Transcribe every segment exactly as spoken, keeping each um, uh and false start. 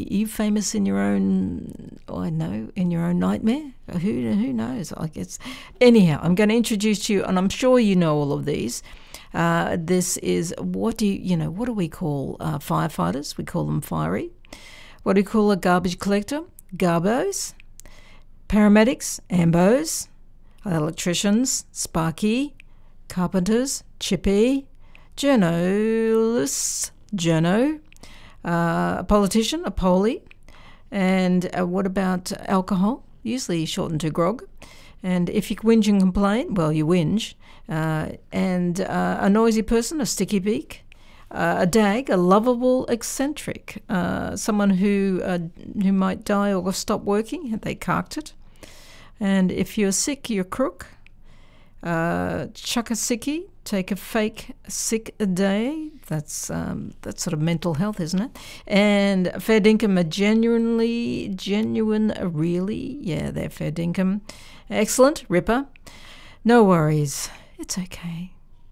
you famous in your own, oh, I know, in your own nightmare? Who who knows? I guess. Anyhow, I'm going to introduce you, and I'm sure you know all of these. Uh, this is, what do you, you know, what do we call uh, firefighters? We call them fiery. What do you call a garbage collector? Garbos. Paramedics, ambos. Electricians, sparky. Carpenters, chippy. Journalists, journo. Uh, a politician, a poly. And uh, what about alcohol? Usually shortened to grog. And if you whinge and complain, well, you whinge. Uh, and uh, a noisy person, a sticky beak. Uh, a dag, a lovable eccentric. Uh, someone who uh, who might die or stop working, they carked it. And if you're sick, you're crook. Uh, chuck a sickie, take a fake sick a day. That's um, that's sort of mental health, isn't it? And fair dinkum, a genuinely, genuine, a really, yeah, they're fair dinkum. Excellent, ripper. No worries, it's okay.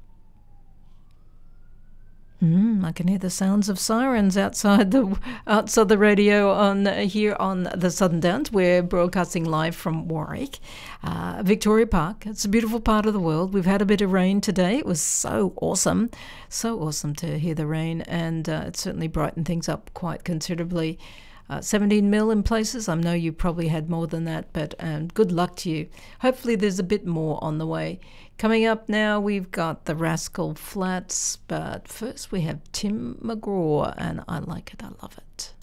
Mm, I can hear the sounds of sirens outside the outside the radio on uh, here on the Southern Downs. We're broadcasting live from Warwick, uh, Victoria Park. It's a beautiful part of the world. We've had a bit of rain today. It was so awesome, so awesome to hear the rain, and uh, it certainly brightened things up quite considerably. Uh, seventeen mil in places. I know you probably had more than that, but um, good luck to you. Hopefully there's a bit more on the way. Coming up now, we've got the Rascal Flats, but first we have Tim McGraw, and I like it, I love it.